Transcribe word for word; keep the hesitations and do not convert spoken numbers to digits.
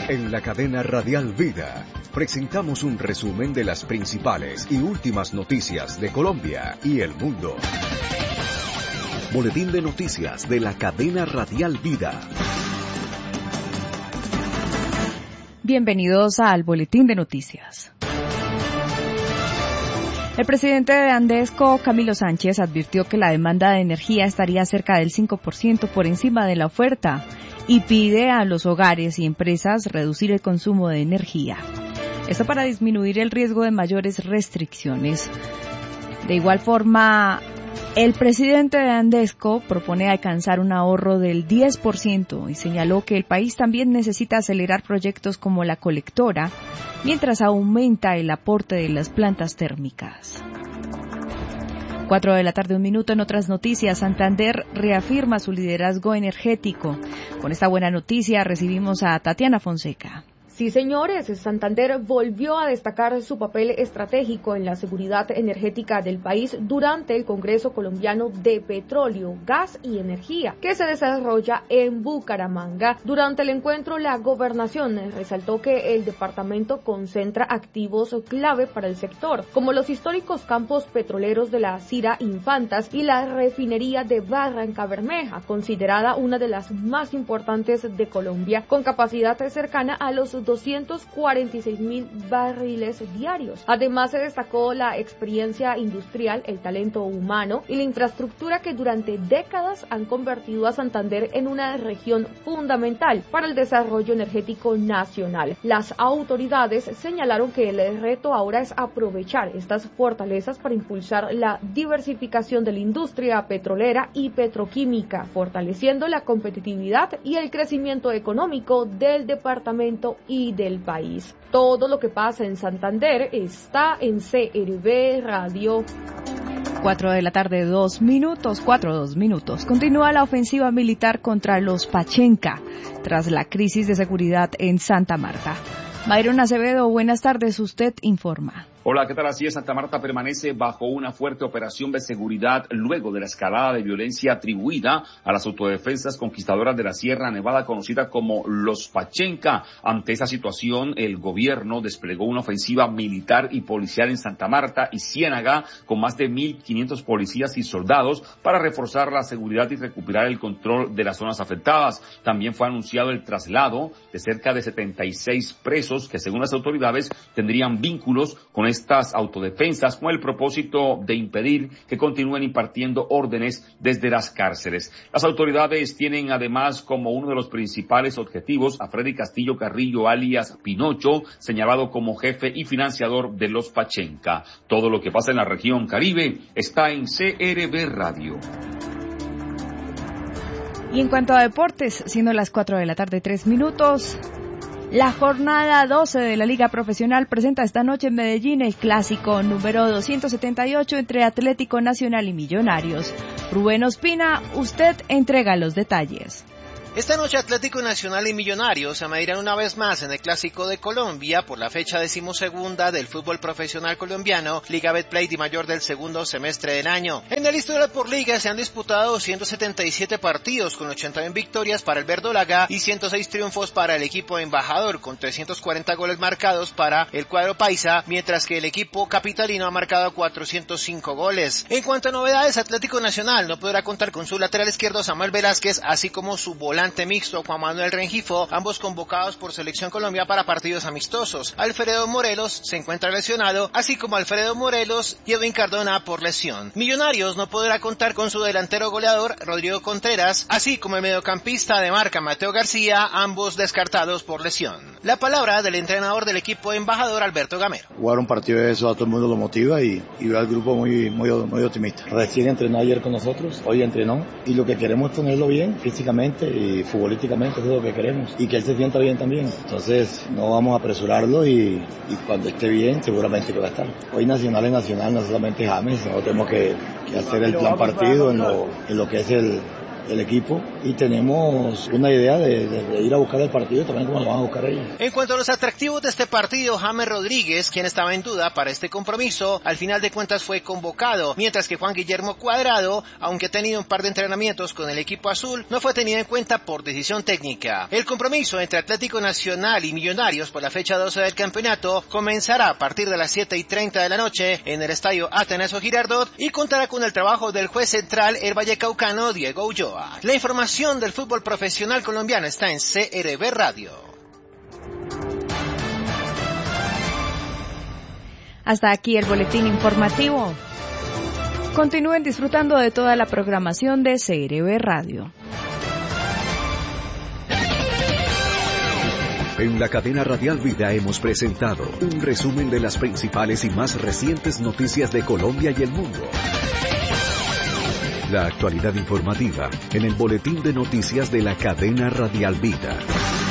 En la cadena Radial Vida, presentamos un resumen de las principales y últimas noticias de Colombia y el mundo. Boletín de noticias de la cadena Radial Vida. Bienvenidos al Boletín de Noticias. El presidente de Andesco, Camilo Sánchez, advirtió que la demanda de energía estaría cerca del cinco por ciento por encima de la oferta y pide a los hogares y empresas reducir el consumo de energía. Esto para disminuir el riesgo de mayores restricciones. De igual forma, el presidente de Andesco propone alcanzar un ahorro del diez por ciento y señaló que el país también necesita acelerar proyectos como la colectora, mientras aumenta el aporte de las plantas térmicas. Cuatro de la tarde, un minuto. En otras noticias, Santander reafirma su liderazgo energético. Con esta buena noticia recibimos a Tatiana Fonseca. Sí, señores, Santander volvió a destacar su papel estratégico en la seguridad energética del país durante el Congreso Colombiano de Petróleo, Gas y Energía, que se desarrolla en Bucaramanga. Durante el encuentro, la gobernación resaltó que el departamento concentra activos clave para el sector, como los históricos campos petroleros de la Cira Infantas y la refinería de Barranca Bermeja, considerada una de las más importantes de Colombia, con capacidad cercana a los doscientos cuarenta y seis mil barriles diarios. Además, se destacó la experiencia industrial, el talento humano y la infraestructura que durante décadas han convertido a Santander en una región fundamental para el desarrollo energético nacional. Las autoridades señalaron que el reto ahora es aprovechar estas fortalezas para impulsar la diversificación de la industria petrolera y petroquímica, fortaleciendo la competitividad y el crecimiento económico del departamento y y del país. Todo lo que pasa en Santander está en C R V Radio. Cuatro de la tarde, dos minutos, cuatro, dos minutos. Continúa la ofensiva militar contra los Pachenca tras la crisis de seguridad en Santa Marta. Mayron Acevedo, buenas tardes, usted informa. Hola, ¿qué tal? Así es, Santa Marta permanece bajo una fuerte operación de seguridad luego de la escalada de violencia atribuida a las autodefensas conquistadoras de la Sierra Nevada, conocida como los Pachenca. Ante esa situación, el gobierno desplegó una ofensiva militar y policial en Santa Marta y Ciénaga con más de mil quinientos policías y soldados para reforzar la seguridad y recuperar el control de las zonas afectadas. También fue anunciado el traslado de cerca de setenta y seis presos que, según las autoridades, tendrían vínculos con estas autodefensas con el propósito de impedir que continúen impartiendo órdenes desde las cárceles. Las autoridades tienen además como uno de los principales objetivos a Freddy Castillo Carrillo, alias Pinocho, señalado como jefe y financiador de los Pachenca. Todo lo que pasa en la región Caribe está en C R V Radio. Y en cuanto a deportes, siendo las cuatro de la tarde, tres minutos... La jornada doce de la Liga Profesional presenta esta noche en Medellín el clásico número doscientos setenta y ocho entre Atlético Nacional y Millonarios. Rubén Ospina, usted entrega los detalles. Esta noche Atlético Nacional y Millonarios se medirán una vez más en el Clásico de Colombia por la fecha decimosegunda del fútbol profesional colombiano, Liga Betplay Di Mayor del segundo semestre del año. En el historial por liga se han disputado doscientos setenta y siete partidos con ochenta y uno victorias para el verdolaga y ciento seis triunfos para el equipo embajador, con trescientos cuarenta goles marcados para el cuadro paisa, mientras que el equipo capitalino ha marcado cuatrocientos cinco goles. En cuanto a novedades, Atlético Nacional no podrá contar con su lateral izquierdo Samuel Velázquez, así como su volante mixto Juan Manuel Rengifo, ambos convocados por Selección Colombia para partidos amistosos. Alfredo Morelos se encuentra lesionado, así como Alfredo Morelos y Edwin Cardona por lesión. Millonarios no podrá contar con su delantero goleador Rodrigo Contreras, así como el mediocampista de marca Mateo García, ambos descartados por lesión. La palabra del entrenador del equipo embajador Alberto Gamero. Jugar un partido de eso a todo el mundo lo motiva y, y veo al grupo muy, muy, muy optimista. Recién entrenó ayer con nosotros, hoy entrenó y lo que queremos es tenerlo bien físicamente y futbolísticamente, eso es lo que queremos y que él se sienta bien también. Entonces no vamos a apresurarlo y, y cuando esté bien seguramente que va a estar. Hoy Nacional es Nacional, no solamente James, nosotros tenemos que, que hacer el plan partido en lo, en lo que es el el equipo y tenemos una idea de, de, de ir a buscar el partido también como lo van a buscar ellos. En cuanto a los atractivos de este partido, James Rodríguez, quien estaba en duda para este compromiso, al final de cuentas fue convocado, mientras que Juan Guillermo Cuadrado, aunque ha tenido un par de entrenamientos con el equipo azul, no fue tenido en cuenta por decisión técnica. El compromiso entre Atlético Nacional y Millonarios por la fecha doce del campeonato comenzará a partir de las siete y treinta de la noche en el estadio Atanasio Girardot y contará con el trabajo del juez central el vallecaucano Diego Ulloa. La información del fútbol profesional colombiano está en C R B Radio. Hasta aquí el boletín informativo. Continúen disfrutando de toda la programación de C R B Radio. En la cadena Radial Vida hemos presentado un resumen de las principales y más recientes noticias de Colombia y el mundo. La actualidad informativa en el boletín de noticias de la cadena Radial Vida.